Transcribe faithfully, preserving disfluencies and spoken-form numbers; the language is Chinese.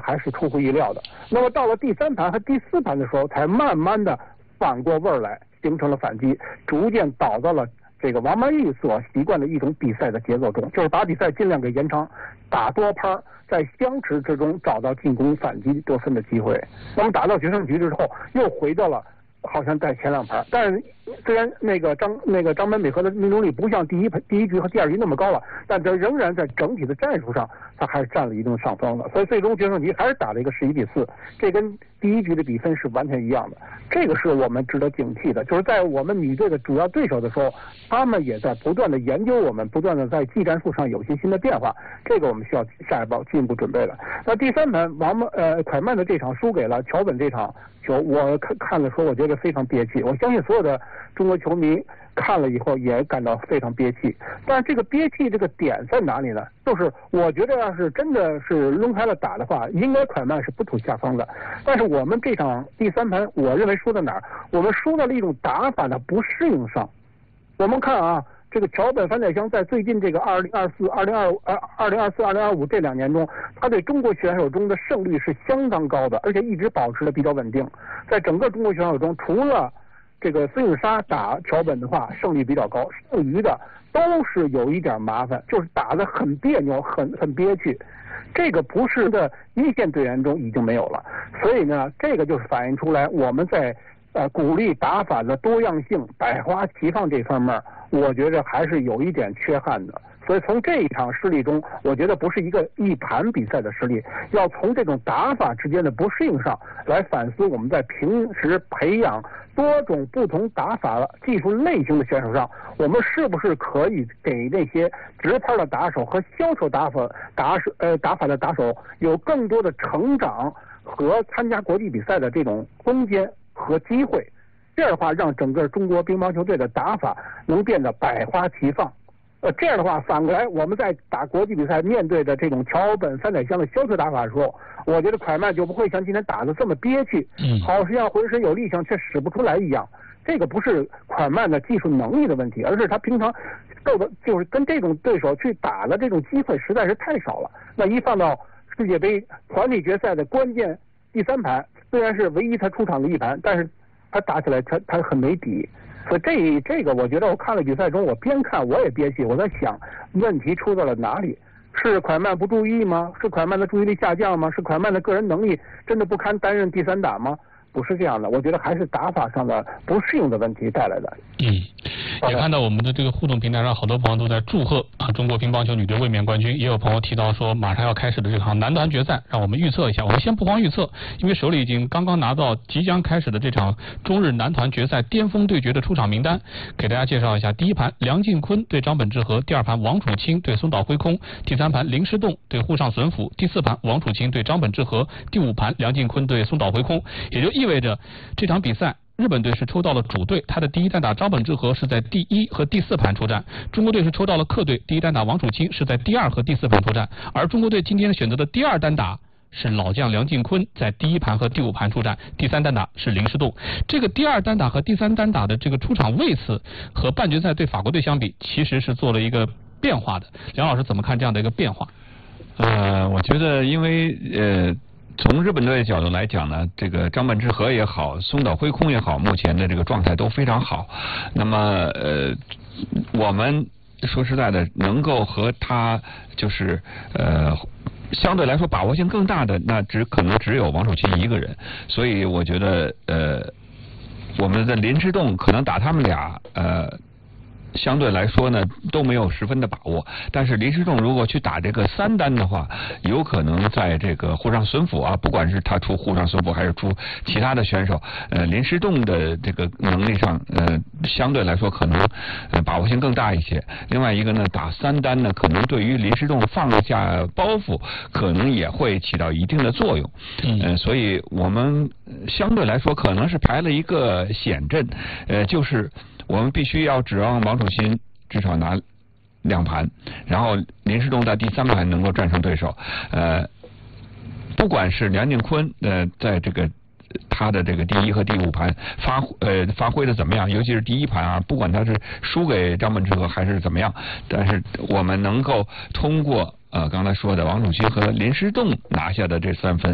还是出乎意料的。那么到了第三盘和第四盘的时候，才慢慢的反过味儿来，形成了反击，逐渐倒到了这个王曼玉所习惯的一种比赛的节奏中，就是把比赛尽量给延长，打多拍，在相持之中找到进攻反击得分的机会。那么打到决胜局之后，又回到了好像在前两盘，但是虽然那个张那个张本美和的命中率不像第一第一局和第二局那么高了，但这仍然在整体的战术上，他还是占了一定上风的。所以最终决胜局还是打了一个十一比四，这跟第一局的比分是完全一样的。这个是我们值得警惕的，就是在我们女队的主要对手的时候，他们也在不断的研究我们，不断的在技战术上有些新的变化，这个我们需要下一步进一步准备的。那第三盘王曼呃蒯曼的这场输给了桥本这场球，我看看的时候我觉得非常憋气，我相信所有的中国球迷看了以后也感到非常憋气。但这个憋气这个点在哪里呢？就是我觉得要是真的是抡开了打的话，应该蒯曼是不吐下风的。但是我们这场第三盘，我认为输在哪儿？我们输在了一种打法的不适应上。我们看啊，这个桥本反宰乡在最近这个二零二四、二零二五、呃二零二四、二零二五这两年中，他对中国选手中的胜率是相当高的，而且一直保持的比较稳定。在整个中国选手中，除了这个孙颖莎打桥本的话胜率比较高，剩余的都是有一点麻烦，就是打得很别扭，很很憋屈。这个不是的一线队员中已经没有了，所以呢，这个就是反映出来我们在呃鼓励打法的多样性、百花齐放这方面，我觉得还是有一点缺憾的。所以从这一场失利中，我觉得不是一个一盘比赛的失利，要从这种打法之间的不适应上来反思我们在平时培养多种不同打法技术类型的选手上，我们是不是可以给那些直拍的打手和销售打法打手呃打法的打手有更多的成长和参加国际比赛的这种空间和机会？这样的话，让整个中国乒乓球队的打法能变得百花齐放。呃，这样的话，反过来我们在打国际比赛面对的这种桥本反宰乡的消球打法的时候，我觉得蒯曼就不会像今天打的这么憋屈， 嗯， 好像浑身有力量却使不出来一样。这个不是蒯曼的技术能力的问题，而是他平常够的就是跟这种对手去打的这种机会实在是太少了。那一放到世界杯团体决赛的关键第三盘，虽然是唯一他出场的一盘，但是他打起来他他很没底。所以这这个我觉得我看了比赛中，我边看我也憋气，我在想问题出在了哪里？是蒯曼不注意吗？是蒯曼的注意力下降吗？是蒯曼的个人能力真的不堪担任第三打吗？不是这样的，我觉得还是打法上的不适应的问题带来的。 嗯，也看到我们的这个互动平台上，好多朋友都在祝贺啊中国乒乓球女队卫冕冠军，也有朋友提到说马上要开始的这场男团决赛，让我们预测一下。我们先不慌预测，因为手里已经刚刚拿到即将开始的这场中日男团决赛巅峰对决的出场名单，给大家介绍一下。第一盘梁靖昆对张本智和，第二盘王楚钦对松岛辉空，第三盘林诗栋对户上隼辅，第四盘王楚钦对张本智和，第五盘梁靖昆对松岛辉空。也就意味着这场比赛日本队是抽到了主队，他的第一单打张本智和是在第一和第四盘出战，中国队是抽到了客队，第一单打王楚钦是在第二和第四盘出战，而中国队今天选择的第二单打是老将梁靖昆在第一盘和第五盘出战，第三单打是林诗栋。这个第二单打和第三单打的这个出场位次和半决赛对法国队相比，其实是做了一个变化的。梁老师怎么看这样的一个变化？ 呃，我觉得因为呃。从日本队的角度来讲呢，这个张本智和也好，松岛辉空也好，目前的这个状态都非常好。那么呃，我们说实在的，能够和他就是呃。相对来说把握性更大的，那只可能只有王楚钦一个人，所以我觉得呃，我们的林诗栋可能打他们俩呃。相对来说呢都没有十分的把握，但是林诗栋如果去打这个三单的话，有可能在这个户上隼辅啊，不管是他出户上隼辅还是出其他的选手，呃，林诗栋的这个能力上，呃，相对来说可能呃把握性更大一些。另外一个呢，打三单呢，可能对于林诗栋放下包袱，可能也会起到一定的作用。嗯、呃，所以我们相对来说可能是排了一个险阵，呃，就是我们必须要指望王楚钦至少拿两盘，然后林诗栋在第三盘能够战胜对手。呃，不管是梁靖昆呃在这个他的这个第一和第五盘发呃发挥的怎么样，尤其是第一盘啊，不管他是输给张本智和还是怎么样，但是我们能够通过呃刚才说的王楚钦和林诗栋拿下的这三分，